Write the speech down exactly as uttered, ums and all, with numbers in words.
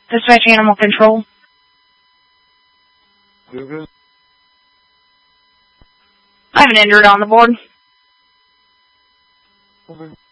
Dispatch Animal Control. Okay. I have an injured on the board. Okay.